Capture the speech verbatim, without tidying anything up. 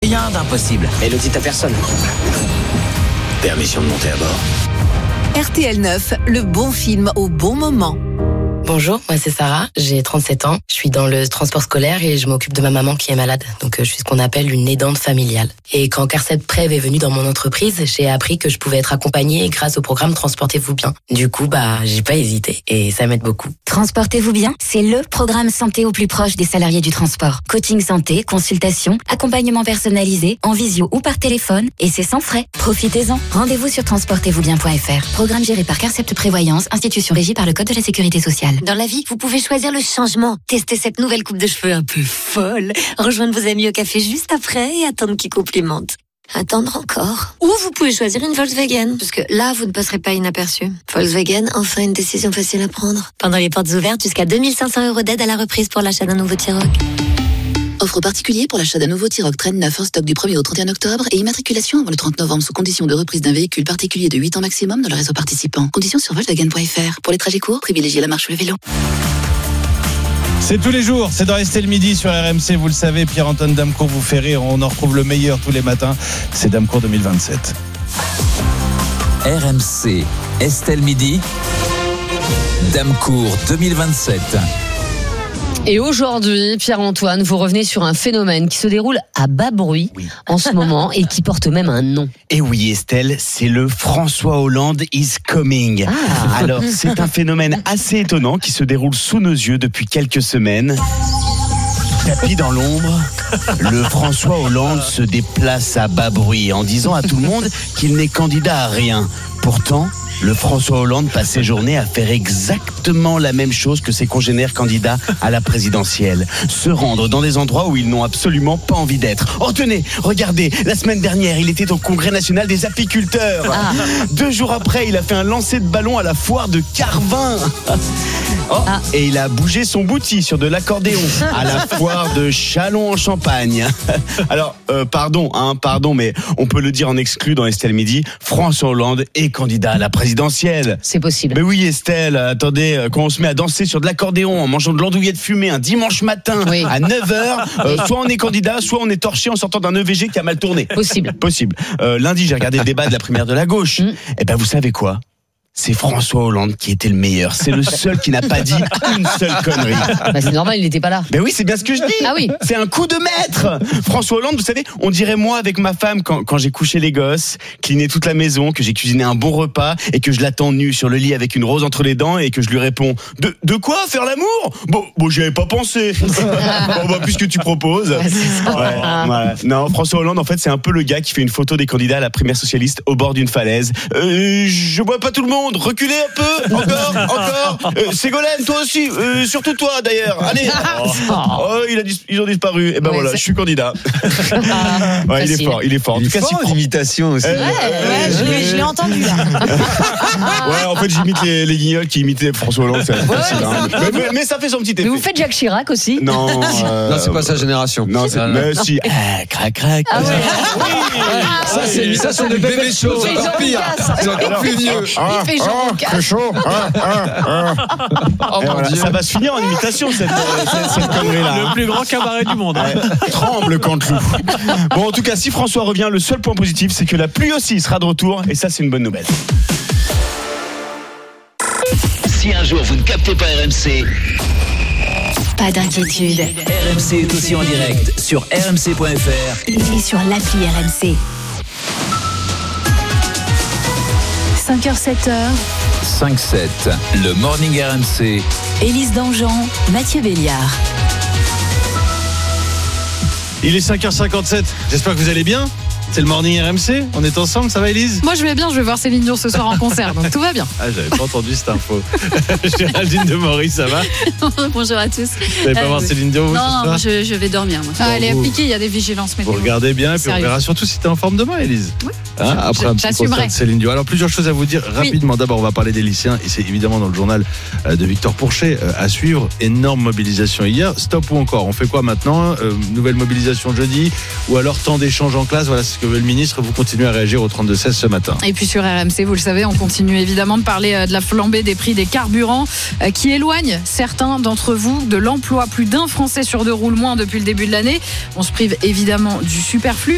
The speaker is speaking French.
rien d'impossible. Mais le dites à personne. Permission de monter à bord. R T L neuf, le bon film au bon moment. Bonjour, moi c'est Sarah, j'ai trente-sept ans, je suis dans le transport scolaire et je m'occupe de ma maman qui est malade, donc euh, je suis ce qu'on appelle une aidante familiale. Et quand Carcep Prev est venu dans mon entreprise, j'ai appris que je pouvais être accompagnée grâce au programme Transportez-vous bien. Du coup, bah j'ai pas hésité et ça m'aide beaucoup. Transportez-vous bien, c'est le programme santé au plus proche des salariés du transport. Coaching santé, consultation, accompagnement personnalisé, en visio ou par téléphone, et c'est sans frais. Profitez-en. Rendez-vous sur transportez vous bien point f r. Programme géré par Carcept Prévoyance, institution régie par le Code de la Sécurité sociale. Dans la vie, vous pouvez choisir le changement. Tester cette nouvelle coupe de cheveux un peu folle. Rejoindre vos amis au café juste après et attendre qu'ils complimentent. Attendre encore. Ou vous pouvez choisir une Volkswagen, parce que là, vous ne passerez pas inaperçu. Volkswagen, enfin une décision facile à prendre. Pendant les portes ouvertes, jusqu'à deux mille cinq cents euros d'aide à la reprise pour l'achat d'un nouveau T-Roc. Offre particulier pour l'achat d'un nouveau T-Roc Train neuf en stock du premier au trente et un octobre et immatriculation avant le trente novembre sous condition de reprise d'un véhicule particulier de huit ans maximum dans le réseau participant. Conditions sur volkswagen point f r. Pour les trajets courts, privilégiez la marche ou le vélo. C'est tous les jours, c'est dans Estelle Midi sur R M C, vous le savez, Pierre-Antoine Damcourt vous fait rire, on en retrouve le meilleur tous les matins, c'est Damcourt deux mille vingt-sept. R M C, Estelle Midi, Damcourt deux mille vingt-sept. Et aujourd'hui, Pierre-Antoine, vous revenez sur un phénomène qui se déroule à bas bruit oui. en ce moment et qui porte même un nom. Et oui, Estelle, c'est le François Hollande is coming. Ah. Alors, c'est un phénomène assez étonnant qui se déroule sous nos yeux depuis quelques semaines. Tapis dans l'ombre, le François Hollande se déplace à bas bruit en disant à tout le monde qu'il n'est candidat à rien. Pourtant, le François Hollande passe ses journées à faire exactement la même chose que ses congénères candidats à la présidentielle. Se rendre dans des endroits où ils n'ont absolument pas envie d'être. Oh tenez, regardez, la semaine dernière, il était au Congrès national des apiculteurs. Ah. Deux jours après, il a fait un lancer de ballon à la foire de Carvin. Oh, ah. Et il a bougé son bouti sur de l'accordéon à la foire de Châlons en Champagne. Alors, euh, pardon, hein, pardon, mais on peut le dire en exclu dans Estelle Midi, François Hollande est candidat à la présidentielle. C'est possible. Mais oui, Estelle, attendez, quand on se met à danser sur de l'accordéon en mangeant de l'andouillette fumée un dimanche matin oui. à neuf heures, euh, soit on est candidat, soit on est torché en sortant d'un E V G qui a mal tourné. Possible. Possible. Euh, lundi, j'ai regardé le débat de la primaire de la gauche. Mm. Et ben, vous savez quoi ? C'est François Hollande qui était le meilleur. C'est le seul qui n'a pas dit une seule connerie. Bah c'est normal, il n'était pas là. Ben oui, c'est bien ce que je dis. Ah oui. C'est un coup de maître. François Hollande, vous savez, on dirait moi avec ma femme quand, quand j'ai couché les gosses, cliné toute la maison, que j'ai cuisiné un bon repas et que je l'attends nu sur le lit avec une rose entre les dents et que je lui réponds de, de quoi faire l'amour ? Bon, bon, j'y avais pas pensé. Bon, bah, puisque tu proposes. Ouais, c'est ça. Ouais, voilà. Non, François Hollande, en fait, c'est un peu le gars qui fait une photo des candidats à la primaire socialiste au bord d'une falaise. Euh, je vois pas tout le monde. Reculez un peu, encore, encore. Euh, Ségolène, toi aussi, euh, surtout toi d'ailleurs. Allez. Oh, oh il a dis- ils ont disparu. Et ben ouais, voilà, c'est... je suis candidat. Ah, ouais, il est fort, il est fort. En il tout est cas, fort, si... l'imitation aussi. Euh, ouais, ouais, je, l'ai, je l'ai entendu là. Ouais, en fait, j'imite les, les guignols qui imitaient François Hollande. C'est ouais, facile, hein. mais, mais, mais ça fait son petit effet. Mais vous faites Jacques Chirac aussi ? Non, euh, non, c'est pas sa génération. Non, c'est, mais si. Ah, crac, crac. Ah ouais. Oui. Ça, c'est l'imitation de bébé chaud. C'est encore pire. C'est encore plus vieux. Ah, il fait Jean ah, chaud. Ah, ah, ah. Oh, voilà, ça va se finir en imitation cette, cette, cette connerie-là. Le plus grand cabaret du monde. Ouais. Tremble Canteloup. Bon, en tout cas, si François revient, le seul point positif, c'est que la pluie aussi sera de retour, et ça, c'est une bonne nouvelle. Si un jour vous ne captez pas R M C, Pas d'inquiétude. R M C est aussi en direct sur r m c point f r Et sur l'appli R M C. cinq heures sept heures. cinq sept, le Morning R M C. Élise Dangean, Mathieu Béliard. Il est cinq heures cinquante-sept, j'espère que vous allez bien. C'est le Morning R M C, on est ensemble, ça va Élise ? Moi je vais bien, je vais voir Céline Dion ce soir en concert, donc tout va bien. Ah, j'avais pas entendu cette info. Géraldine de Maurice, ça va ? Bonjour à tous. Vous n'allez pas euh, voir oui. Céline Dion vous, Non, ce soir ? je, je vais dormir moi. Ah, bon, elle est vous, appliquée, il y a des vigilances météo. Vous regardez bien et puis Sérieux. on verra surtout si t'es en forme demain, Élise. Oui. Hein, après un petit J'assumerai. concert de Céline Dion. Alors plusieurs choses à vous dire rapidement. Oui. D'abord, on va parler des lycéens et c'est évidemment dans le journal de Victor Pourchet à suivre. Énorme mobilisation hier. Stop ou encore ? On fait quoi maintenant ? euh, Nouvelle mobilisation jeudi ou alors temps d'échange en classe ? Voilà ce que veut le ministre. Vous continuez à réagir au trente-deux seize ce matin. Et puis sur R M C, vous le savez, on continue évidemment de parler de la flambée des prix des carburants qui éloignent certains d'entre vous de l'emploi. Plus d'un Français sur deux roule moins depuis le début de l'année. On se prive évidemment du superflu.